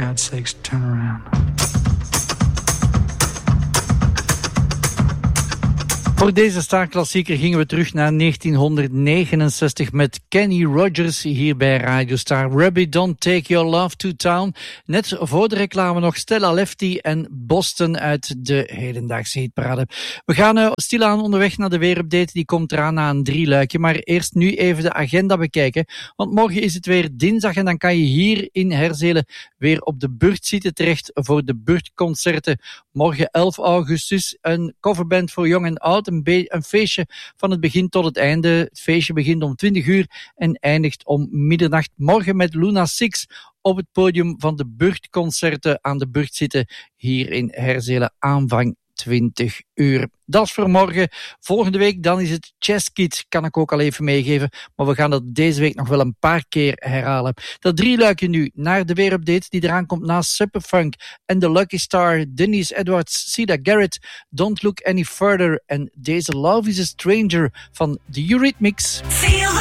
God's sakes, turn around. Voor deze starklassieker gingen we terug naar 1969 met Kenny Rogers hier bij Radio Star. Ruby, Don't Take Your Love to Town. Net voor de reclame nog Stella Lefty en Boston uit de hedendaagse hitparade. We gaan stilaan onderweg naar de weerupdate. Die komt eraan na een 3-luikje. Maar eerst nu even de agenda bekijken. Want morgen is het weer dinsdag en dan kan je hier in Herzelen weer op de Burt zitten terecht voor de Burtconcerten. Morgen 11 augustus een coverband voor jong en oud. Een feestje van het begin tot het einde. Het feestje begint om 20 uur en eindigt om middernacht. Morgen met Luna Six op het podium van de Burtconcerten aan de Burt zitten. Hier in Herzelen aanvang 20 uur. Dat is voor morgen. Volgende week dan is het Chess Kids, kan ik ook al even meegeven. Maar we gaan dat deze week nog wel een paar keer herhalen. Dat 3-luikje nu naar de weerupdate die eraan komt na Superfunk en The Lucky Star, Denise Edwards, Sida Garrett, Don't Look Any Further en deze Love is a Stranger van The Eurythmics. Feel